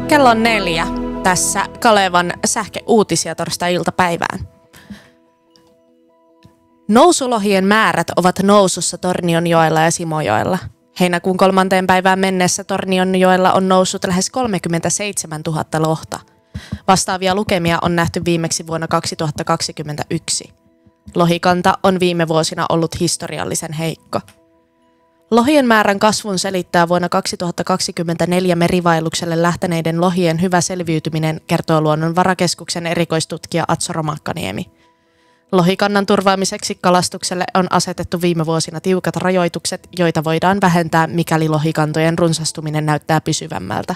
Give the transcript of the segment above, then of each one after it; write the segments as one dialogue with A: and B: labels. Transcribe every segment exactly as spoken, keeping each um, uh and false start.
A: Kello on neljä. Tässä Kalevan sähkeuutisia torstai-iltapäivään. Nousulohien määrät ovat nousussa Tornionjoella ja Simojoella. Heinäkuun kolmanteen päivään mennessä Tornionjoella on noussut lähes kolmekymmentäseitsemäntuhatta lohta. Vastaavia lukemia on nähty viimeksi vuonna kaksituhattakaksikymmentäyksi. Lohikanta on viime vuosina ollut historiallisen heikko. Lohien määrän kasvun selittää vuonna kaksituhattakaksikymmentäneljä merivaellukselle lähteneiden lohien hyvä selviytyminen, kertoo Luonnonvarakeskuksen erikoistutkija Atso Romakkaniemi. Lohikannan turvaamiseksi kalastukselle on asetettu viime vuosina tiukat rajoitukset, joita voidaan vähentää, mikäli lohikantojen runsastuminen näyttää pysyvämmältä.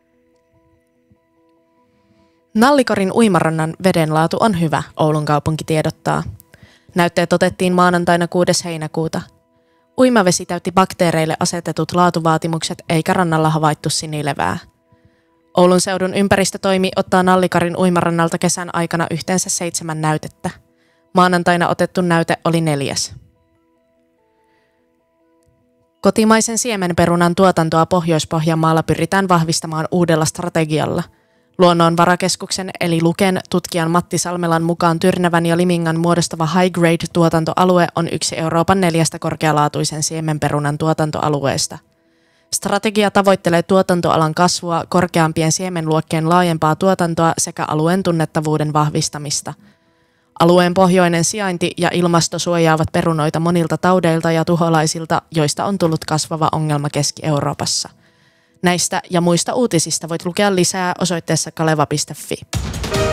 A: Nallikorin uimarannan vedenlaatu on hyvä, Oulun kaupunki tiedottaa. Näytteet otettiin maanantaina kuudes heinäkuuta. Uimavesi täytti bakteereille asetetut laatuvaatimukset eikä rannalla havaittu sinilevää. Oulun seudun ympäristötoimi ottaa Nallikarin uimarannalta kesän aikana yhteensä seitsemän näytettä. Maanantaina otettu näyte oli neljäs. Kotimaisen siemenperunan tuotantoa Pohjois-Pohjanmaalla pyritään vahvistamaan uudella strategialla. Luonnonvarakeskuksen eli Luken tutkijan Matti Salmelan mukaan Tyrnävän ja Limingan muodostava high-grade-tuotantoalue on yksi Euroopan neljästä korkealaatuisen siemenperunan tuotantoalueesta. Strategia tavoittelee tuotantoalan kasvua, korkeampien siemenluokkien laajempaa tuotantoa sekä alueen tunnettavuuden vahvistamista. Alueen pohjoinen sijainti ja ilmasto suojaavat perunoita monilta taudeilta ja tuholaisilta, joista on tullut kasvava ongelma Keski-Euroopassa. Näistä ja muista uutisista voit lukea lisää osoitteessa kaleva piste fi.